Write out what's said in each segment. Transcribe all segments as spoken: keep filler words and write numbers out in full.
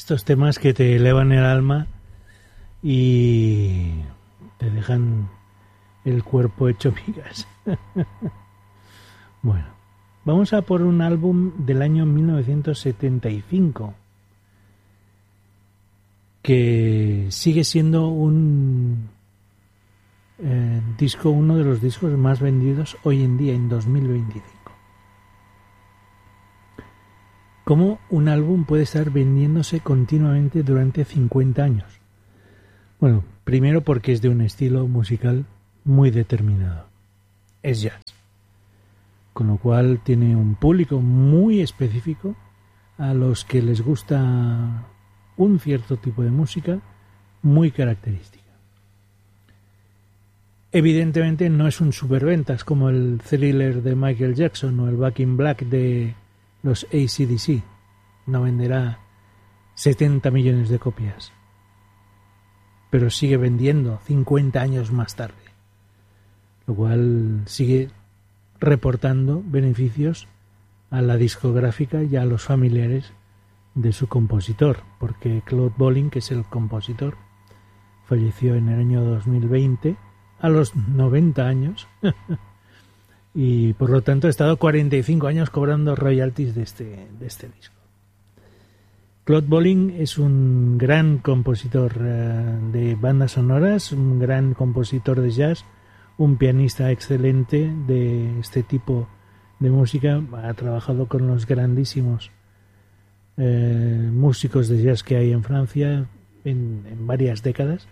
estos temas que te elevan el alma y te dejan el cuerpo hecho migas. Bueno, vamos a por un álbum del año mil novecientos setenta y cinco que sigue siendo un eh, disco, uno de los discos más vendidos hoy en día, en dos mil veinticinco. ¿Cómo un álbum puede estar vendiéndose continuamente durante cincuenta años? Bueno, primero porque es de un estilo musical muy determinado. Es jazz. Con lo cual tiene un público muy específico a los que les gusta un cierto tipo de música muy característica. Evidentemente no es un superventas como el Thriller de Michael Jackson o el Back in Black de los A C D C. No venderá setenta millones de copias. Pero sigue vendiendo cincuenta años más tarde. Lo cual sigue reportando beneficios a la discográfica y a los familiares de su compositor, porque Claude Bolling, que es el compositor, falleció en el año dos mil veinte a los noventa años y por lo tanto ha estado cuarenta y cinco años cobrando royalties de este, de este disco. Claude Bolling es un gran compositor uh, de bandas sonoras, un gran compositor de jazz, un pianista excelente de este tipo de música. Ha trabajado con los grandísimos eh, músicos de jazz que hay en Francia en, en varias décadas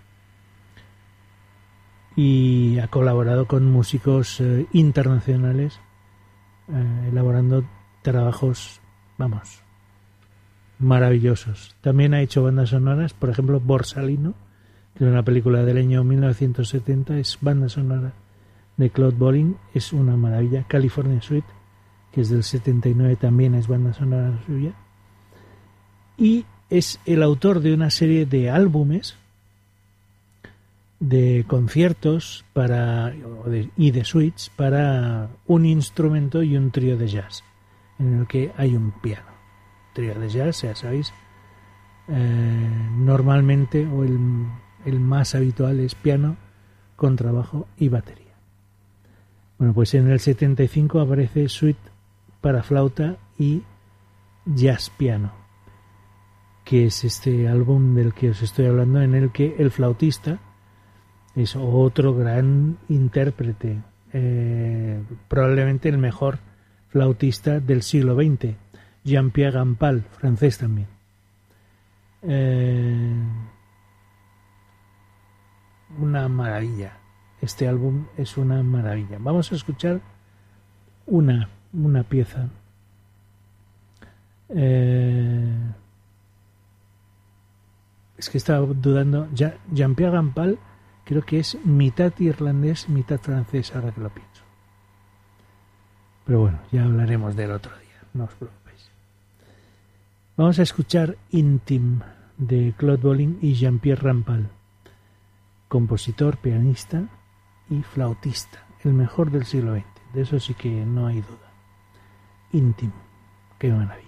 y ha colaborado con músicos eh, internacionales eh, elaborando trabajos, vamos, maravillosos. También ha hecho bandas sonoras, por ejemplo Borsalino, que es una película del año mil novecientos setenta, es banda sonora de Claude Bolling, es una maravilla. California Suite, que es del setenta y nueve, también es banda sonora suya. Y es el autor de una serie de álbumes, de conciertos para y de suites para un instrumento y un trío de jazz, en el que hay un piano. Trío de jazz, ya sabéis, eh, normalmente, o el, el más habitual es piano, contrabajo y batería. Bueno, pues en el setenta y cinco aparece Suite para flauta y jazz piano, que es este álbum del que os estoy hablando, en el que el flautista es otro gran intérprete, eh, probablemente el mejor flautista del siglo veinte, Jean-Pierre Rampal, francés también. Eh, una maravilla. Este álbum es una maravilla. Vamos a escuchar una, una pieza. Eh, es que estaba dudando. Jean-Pierre Rampal creo que es mitad irlandés, mitad francés, ahora que lo pienso. Pero bueno, ya hablaremos del otro día, no os preocupéis. Vamos a escuchar Intime de Claude Bolling y Jean-Pierre Rampal, compositor, pianista y flautista, el mejor del siglo veinte, de eso sí que no hay duda. Intime, qué maravilla.